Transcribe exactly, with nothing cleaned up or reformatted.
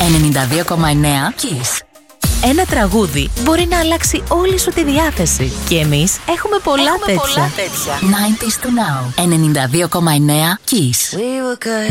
ενενήντα δύο κόμμα εννέα Kiss. Ένα τραγούδι μπορεί να αλλάξει όλη σου τη διάθεση. Και εμείς έχουμε πολλά Έχουμε τέτοια. πολλά τέτοια. ενενήντα του Now. ενενήντα δύο κόμμα εννέα Kiss. We were good.